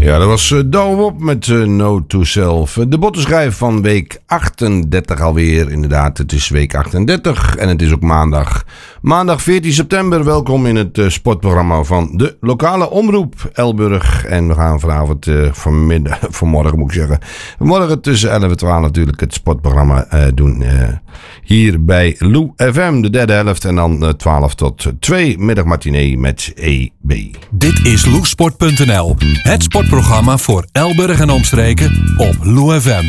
Ja, dat was Douw op met No to Self. De bottenschijf van week 38 alweer. Inderdaad, het is week 38 en het is ook maandag. Maandag 14 september. Welkom in het sportprogramma van de lokale omroep Elburg. En we gaan vanavond, vanmorgen moet ik zeggen. Vanmorgen tussen 11 en 12 natuurlijk het sportprogramma doen. Hier bij Lou FM, de derde helft. En dan 12 tot 2 middagmatinee met EB. Dit is loesport.nl, het sportprogramma voor Elburg en omstreken op Lou FM.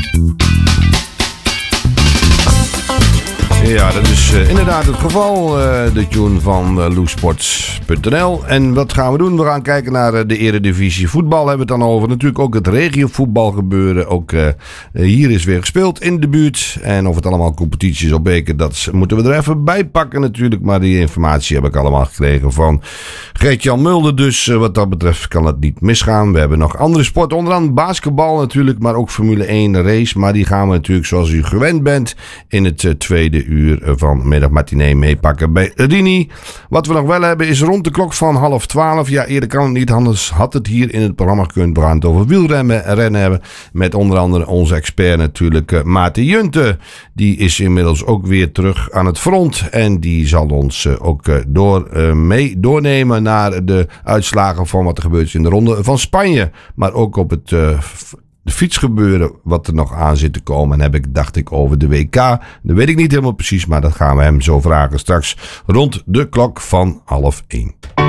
Ja, dat is inderdaad het geval. De tune van loesports.nl. En wat gaan we doen? We gaan kijken naar de Eredivisie voetbal. Hebben we het dan over. Natuurlijk ook het regiovoetbal gebeuren. Ook hier is weer gespeeld in de buurt. En of het allemaal competities op beker, dat moeten we er even bij pakken natuurlijk. Maar die informatie heb ik allemaal gekregen van Gert-Jan Mulder. Dus wat dat betreft kan het niet misgaan. We hebben nog andere sporten. Onder andere basketbal natuurlijk. Maar ook Formule 1 race. Maar die gaan we natuurlijk zoals u gewend bent in het tweede uur van middagmatinee meepakken bij Rini. Wat we nog wel hebben is rond de klok van 11:30. Ja, eerder kan het niet, anders had het hier in het programma gekund. We gaan het over wielrennen hebben. Met onder andere onze expert natuurlijk Maarten Junte. Die is inmiddels ook weer terug aan het front. En die zal ons ook doornemen naar de uitslagen van wat er gebeurt in de ronde van Spanje. Maar ook op het de fietsgebeuren wat er nog aan zit te komen. En dacht ik over de WK. Dat weet ik niet helemaal precies, maar dat gaan we hem zo vragen straks rond de klok van 12:30.